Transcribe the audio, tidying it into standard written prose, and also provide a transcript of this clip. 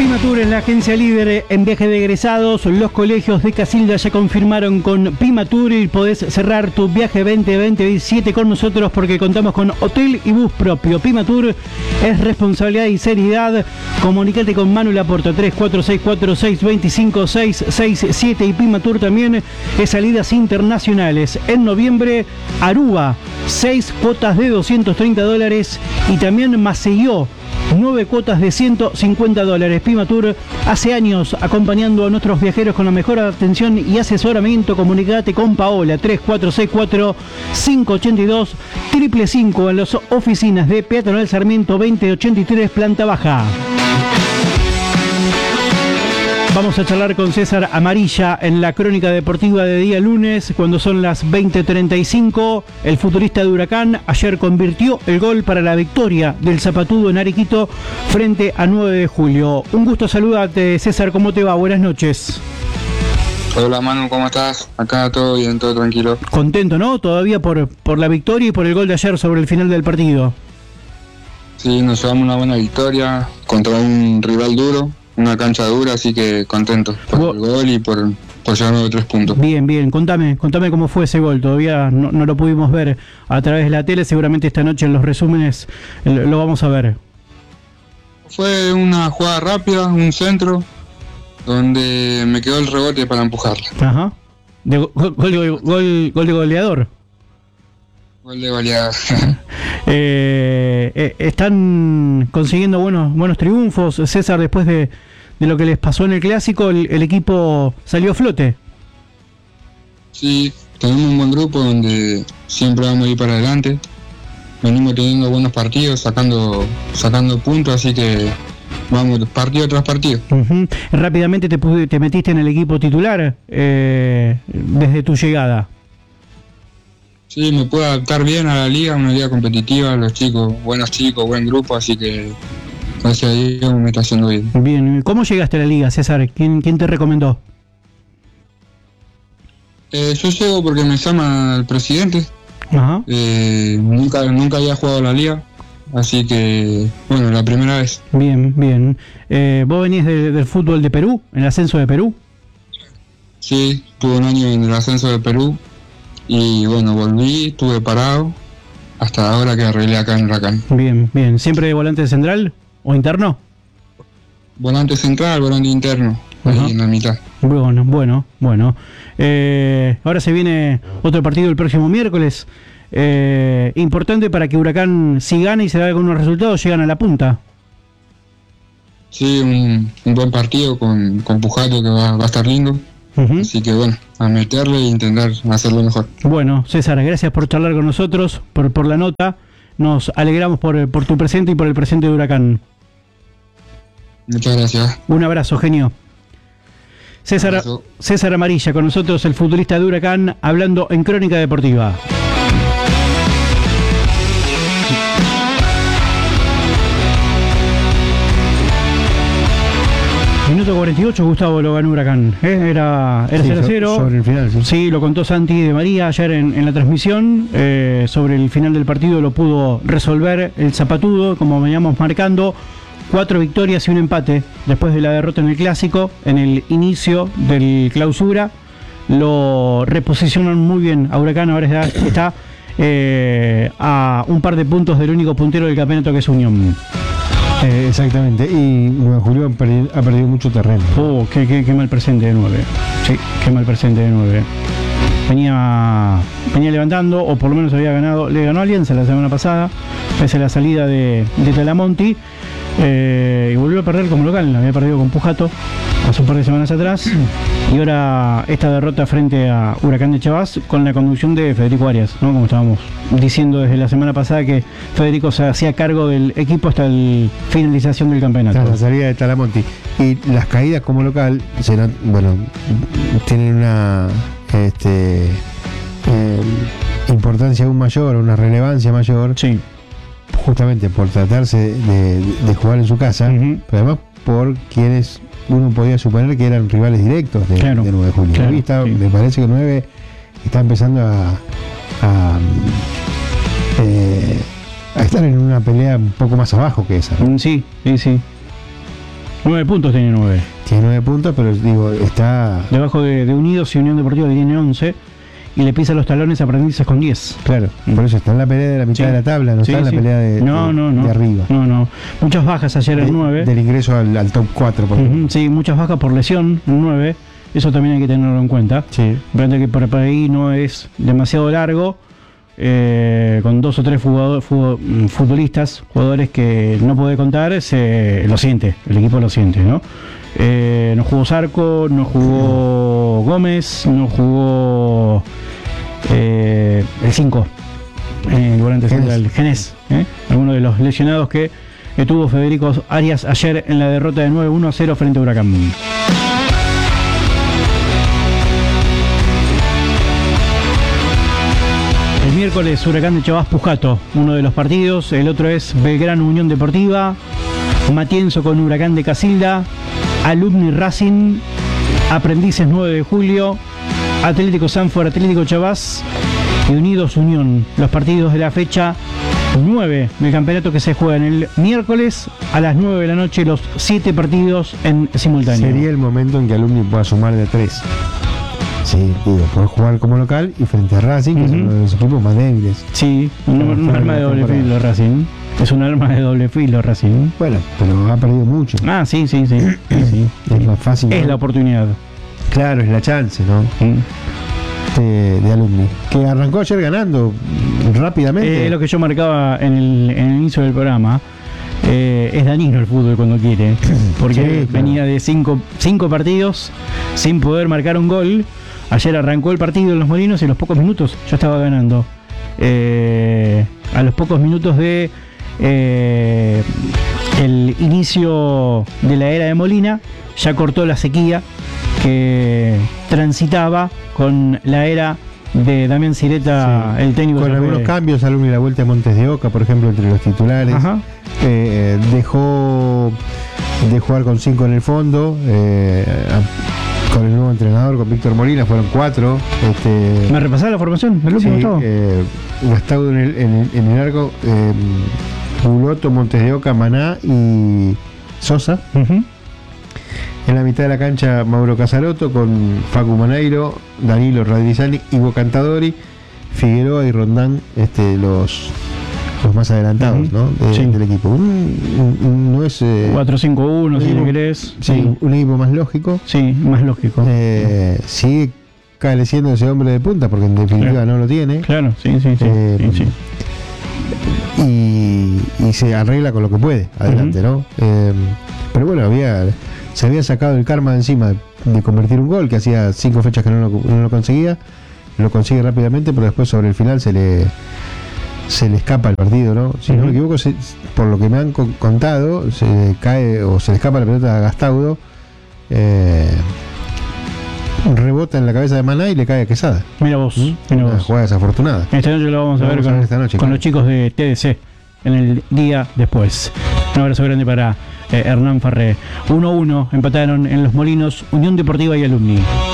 Pimatur es la agencia líder en viaje de egresados. Los colegios de Casilda ya confirmaron con Pimatur y podés cerrar tu viaje 2027 con nosotros porque contamos con hotel y bus propio. Pimatur es responsabilidad y seriedad. Comunicate con Manu Laporta 3464625667 y Pimatur también es salidas internacionales. En noviembre, Aruba, 6 cuotas de $230 y también Maceió, 9 cuotas de $150. Pimatur hace años acompañando a nuestros viajeros con la mejor atención y asesoramiento. Comunicate con Paola 3464-582-555 en las oficinas de Peatonal Sarmiento 2083, planta baja. Vamos a charlar con César Amarilla en la crónica deportiva de día lunes, cuando son las 20:35. El futurista de Huracán ayer convirtió el gol para la victoria del Zapatudo en Arequito frente a 9 de julio. Un gusto saludarte, César, ¿cómo te va? Buenas noches. Hola Manu, ¿cómo estás? Acá todo bien, todo tranquilo. Contento, ¿no? Todavía por la victoria y por el gol de ayer sobre el final del partido. Sí, nos llevamos una buena victoria contra un rival duro, una cancha dura, así que contento por el gol y por llevarnos de 3 puntos. Bien, bien, contame cómo fue ese gol. Todavía no lo pudimos ver a través de la tele, seguramente esta noche en los resúmenes lo vamos a ver. Fue una jugada rápida, un centro, donde me quedó el rebote para empujarla. Ajá. Gol de goleador. Gol de goleador. Están consiguiendo buenos triunfos, César, después de lo que les pasó en el Clásico. El equipo salió a flote. Sí, tenemos un buen grupo donde siempre vamos a ir para adelante. Venimos teniendo buenos partidos, sacando puntos, así que vamos partido tras partido. Uh-huh. Rápidamente te metiste en el equipo titular desde tu llegada. Sí, me puedo adaptar bien a la liga, una liga competitiva, los chicos, buenos chicos, buen grupo, así que gracias a Dios me está haciendo bien. Bien, ¿cómo llegaste a la liga, César? ¿Quién te recomendó? Yo llego porque me llama el presidente. Ajá. Nunca había jugado a la liga, así que, bueno, la primera vez. Bien, bien. ¿Vos venís del fútbol de Perú, en el ascenso de Perú? Sí, tuve un año en el ascenso de Perú. Y bueno, volví, estuve parado, hasta ahora que arreglé acá en Huracán. Bien, bien. ¿Siempre volante central o interno? Volante central, volante interno, ajá, ahí en la mitad. Bueno. Ahora se viene otro partido el próximo miércoles. Importante para que Huracán, si gana y se da con unos resultados, llegan a la punta. Sí, un buen partido con Pujato que va a estar lindo. Uh-huh. Así que bueno, a meterle e intentar hacerlo mejor. Bueno, César, gracias por charlar con nosotros, por la nota. Nos alegramos por tu presente y por el presente de Huracán. Muchas gracias. Un abrazo, genio. César Amarilla con nosotros, el futbolista de Huracán, hablando en Crónica Deportiva. Minuto 48, Gustavo, lo ganó Huracán. Era 0-0. Sobre el final. Sí, lo contó Santi de María ayer en la transmisión. Sobre el final del partido lo pudo resolver el Zapatudo, como veníamos marcando. 4 victorias y un empate después de la derrota en el Clásico, en el inicio del Clausura. Lo reposicionan muy bien a Huracán. Ahora está a un par de puntos del único puntero del campeonato, que es Unión. Exactamente, y Julio ha perdido mucho terreno. Qué mal presente de 9. Sí, qué mal presente de 9. Venía levantando, o por lo menos había ganado. Le ganó Alianza la semana pasada, pese a la salida de Talamonti. Y volvió a perder como local. Había perdido con Pujato hace un par de semanas atrás. Y ahora esta derrota frente a Huracán de Chavás con la conducción de Federico Arias, ¿no? Como estábamos diciendo desde la semana pasada, que Federico se hacía cargo del equipo hasta la finalización del campeonato. Tras la salida de Talamonti. Y las caídas como local tienen una importancia aún mayor, una relevancia mayor. Sí. Justamente por tratarse de jugar en su casa, uh-huh, pero además por quienes uno podía suponer que eran rivales directos de 9 de julio. Claro, sí. Me parece que 9 está empezando a estar en una pelea un poco más abajo que esa, ¿no? Sí. 9 puntos tiene 9. Tiene 9 puntos, pero digo, está... Debajo de Unidos y Unión Deportiva, que tiene 11. Y le pisa los talones a Aprendices con 10. Claro, por eso está en la pelea de la mitad de la tabla, no está en la pelea de arriba. No. Muchas bajas ayer en 9. Del ingreso al top 4, por ejemplo. Sí, muchas bajas por lesión en 9. Eso también hay que tenerlo en cuenta. Sí. Fíjate que por ahí no es demasiado largo. Con 2 o 3 futbolistas, jugadores que no puede contar, lo siente, el equipo lo siente, ¿no? No jugó Zarco, no jugó Gómez, no jugó el 5, el volante central, Genés, alguno de los lesionados que tuvo Federico Arias ayer en la derrota de 9-1-0 frente a Huracán. El miércoles Huracán de Chavás Pujato, uno de los partidos, el otro es Belgrano Unión Deportiva, Matienzo con Huracán de Casilda, Alumni Racing, Aprendices 9 de julio, Atlético Sanford, Atlético Chavás y Unidos Unión. Los partidos de la fecha 9 del campeonato que se juegan el miércoles a las 9 de la noche, los 7 partidos en simultáneo. Sería el momento en que Alumni pueda sumar de 3. Sí, digo, poder jugar como local y frente a Racing, que es uno de los equipos más débiles. Sí, un arma de doble filo Racing. Es un arma de doble filo Racing. Bueno, pero ha perdido mucho. Ah, sí. Sí. Es más fácil. Es la oportunidad. Claro, es la chance, ¿no? De Alumni. Que arrancó ayer ganando rápidamente. Lo que yo marcaba en el inicio del programa. Es dañino el fútbol cuando quiere. Porque venía de 5 partidos sin poder marcar un gol. Ayer arrancó el partido en Los Molinos y a los pocos minutos ya estaba ganando. A los pocos minutos de el inicio de la era de Molina, ya cortó la sequía que transitaba con la era de Damián Sireta, el técnico. Con algunos cambios, Alumni la vuelta a Montes de Oca, por ejemplo, entre los titulares. Dejó de jugar con 5 en el fondo. Con el nuevo entrenador, con Víctor Molina, fueron 4. ¿Me repasaba la formación? ¿El último estado? Gastaudo en el arco, Buloto, Montes de Oca, Maná y Sosa. En la mitad de la cancha, Mauro Casaroto con Facu Maneiro, Danilo Radrizani, Ivo Cantadori, Figueroa y Rondán, los más adelantados, ¿no? Del equipo. No es 4-5-1, si lo querés. Sí, un equipo más lógico. Sí, más lógico. Sigue careciendo ese hombre de punta, porque en definitiva no lo tiene. Claro, sí. Y se arregla con lo que puede, adelante, ¿no? Pero bueno, se había sacado el karma de encima de convertir un gol, que hacía 5 fechas que no lo conseguía. Lo consigue rápidamente, pero después sobre el final se le escapa el partido, ¿no? Si no me equivoco, por lo que me han contado, se le cae o se le escapa la pelota a Gastaudo, rebota en la cabeza de Maná y le cae a Quesada. Mira vos. Una jugada desafortunada. Esta noche lo vamos a ver con los chicos de TDC en el día después. Un abrazo grande para Hernán Farré. 1-1 empataron en Los Molinos Unión Deportiva y Alumni.